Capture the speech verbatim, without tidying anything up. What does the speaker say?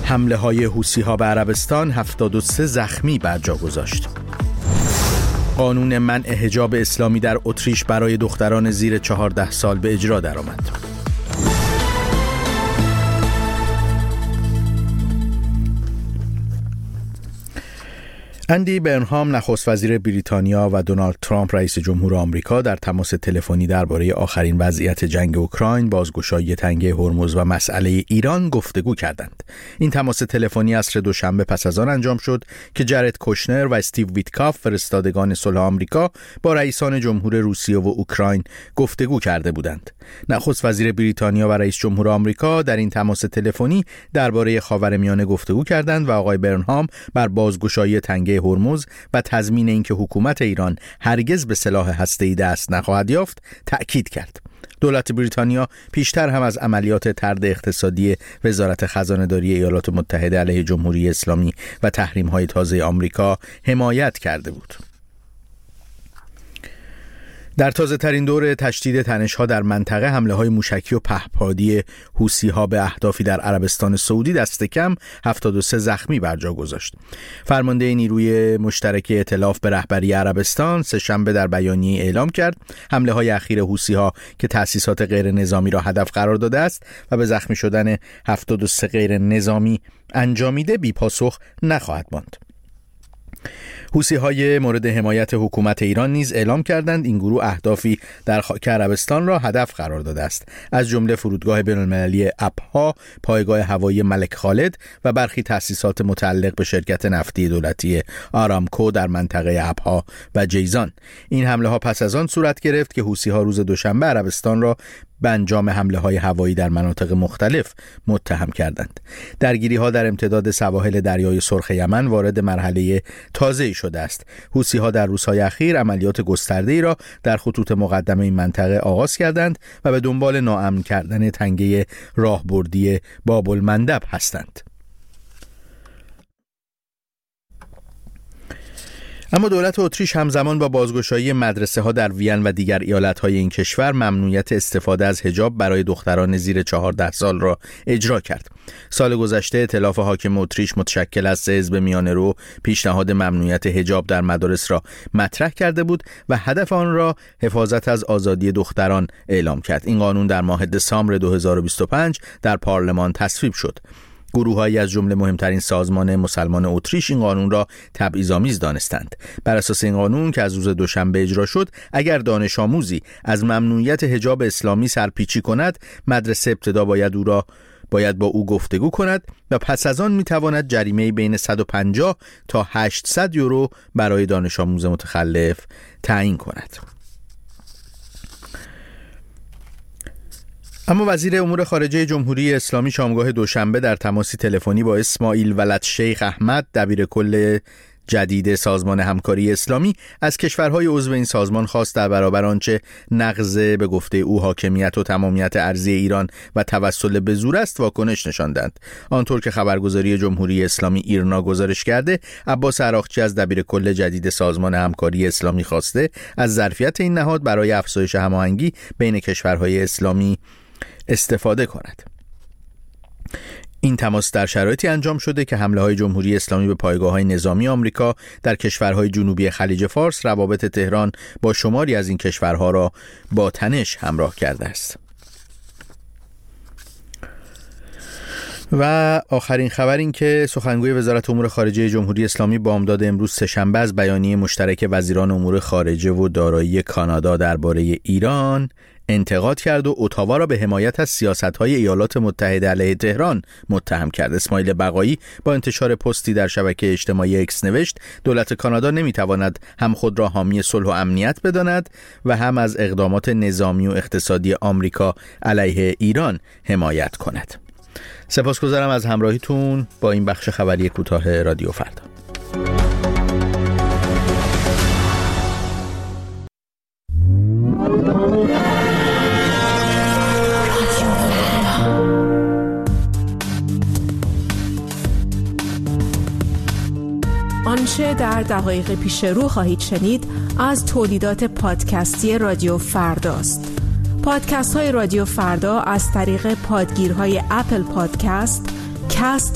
حمله های حوثی‌ها به عربستان هفتاد و سه زخمی بر جا گذاشت. قانون منع حجاب اسلامی در اتریش برای دختران زیر چهارده سال به اجرا درآمد. اندی برنهام نخست وزیر بریتانیا و دونالد ترامپ رئیس جمهور آمریکا در تماس تلفنی درباره آخرین وضعیت جنگ اوکراین، بازگشایی تنگه هرمز و مسئله ایران گفتگو کردند. این تماس تلفنی عصر دوشنبه پس از آن انجام شد که جرد کوشنر و استیو ویتکاف فرستادگان صلح آمریکا با رئیسان جمهور روسیه و اوکراین گفتگو کرده بودند. نخست وزیر بریتانیا و رئیس جمهور آمریکا در این تماس تلفنی درباره خاورمیانه گفتگو کردند و آقای برنهام بر بازگشایی تنگه هرمز و تضمین اینکه حکومت ایران هرگز به سلاح هسته‌ای دست نخواهد یافت تأکید کرد. دولت بریتانیا پیشتر هم از عملیات طرد اقتصادی وزارت خزانه‌داری ایالات متحده علیه جمهوری اسلامی و تحریم‌های تازه آمریکا حمایت کرده بود. در تازه ترین دور تشدید تنش‌ها در منطقه، حمله‌های موشکی و پهپادی حوثی‌ها به اهدافی در عربستان سعودی دست کم هفتاد و سه زخمی بر جا گذاشت. فرمانده نیروی مشترک ائتلاف به رهبری عربستان سه شنبه در بیانیه اعلام کرد حمله‌های اخیر حوثی‌ها که تأسیسات غیر نظامی را هدف قرار داده است و به زخمی شدن هفتاد و سه غیر نظامی انجامیده بی پاسخ نخواهد ماند. حوثی‌های مورد حمایت حکومت ایران نیز اعلام کردند این گروه اهدافی در خاک عربستان را هدف قرار داده است، از جمله فرودگاه بین‌المللی ابها، پایگاه هوایی ملک خالد و برخی تأسیسات متعلق به شرکت نفتی دولتی آرامکو در منطقه ابها و جیزان. این حمله‌ها پس از آن صورت گرفت که حوثی‌ها روز دوشنبه عربستان را به انجام حمله‌های هوایی در مناطق مختلف متهم کردند. درگیری‌ها در امتداد سواحل دریای سرخ یمن وارد مرحله تازه‌ای شده است. حوثی‌ها در روزهای اخیر عملیات گسترده‌ای را در خطوط مقدم این منطقه آغاز کردند و به دنبال ناامن کردن تنگه راهبردی باب المندب هستند. اما دولت اتریش همزمان با بازگشایی مدرسه ها در وین و دیگر ایالت های این کشور ممنوعیت استفاده از حجاب برای دختران زیر چهارده سال را اجرا کرد. سال گذشته ائتلاف حاکم اتریش متشکل از سه حزب میانه رو پیشنهاد ممنوعیت حجاب در مدارس را مطرح کرده بود و هدف آن را حفاظت از آزادی دختران اعلام کرد. این قانون در ماه دسامبر دو هزار و بیست و پنج در پارلمان تصویب شد. گروه‌هایی از جمله مهمترین سازمان مسلمان اتریش این قانون را تبعیض‌آمیز دانستند. بر اساس این قانون که از روز دوشنبه اجرا شد، اگر دانش آموزی از ممنوعیت حجاب اسلامی سرپیچی کند، مدرسه ابتدا باید او را باید با او گفتگو کند و پس از آن میتواند جریمه بین صد و پنجاه تا هشتصد یورو برای دانش آموز متخلف تعیین کند. اما وزیر امور خارجه جمهوری اسلامی شامگاه دوشنبه در تماسی تلفنی با اسماعیل ولد شیخ احمد دبیر کل جدید سازمان همکاری اسلامی از کشورهای عضو این سازمان خواست در برابر آنچه نقض به گفته او حاکمیت و تمامیت ارضی ایران و توسل به زور است واکنش نشاندند. آنطور که خبرگزاری جمهوری اسلامی ایرنا گزارش کرده، عباس عراقچی از دبیر کل جدید سازمان همکاری اسلامی خواسته از ظرفیت این نهاد برای افزایش هماهنگی بین کشورهای اسلامی استفاده کند. این تماس در شرایطی انجام شده که حمله‌های جمهوری اسلامی به پایگاه‌های نظامی آمریکا در کشورهای جنوبی خلیج فارس روابط تهران با شماری از این کشورها را با تنش همراه کرده است. و آخرین خبر این که سخنگوی وزارت امور خارجه جمهوری اسلامی بامداد امروز سه‌شنبه از بیانیه مشترک وزیران امور خارجه و دارایی کانادا درباره ایران انتقاد کرد و اتاوا را به حمایت از سیاست‌های ایالات متحده علیه تهران متهم کرد. اسماعیل بقایی با انتشار پستی در شبکه اجتماعی اکس نوشت دولت کانادا نمی‌تواند هم خود را حامی صلح و امنیت بداند و هم از اقدامات نظامی و اقتصادی آمریکا علیه ایران حمایت کند. سپاسگزارم از همراهیتون با این بخش خبری کوتاه رادیو فردا. آنچه در دقایق پیش رو خواهید شنید از تولیدات پادکستی رادیو فرداست. پادکست های رادیو فردا از طریق پادگیرهای اپل پادکست، کست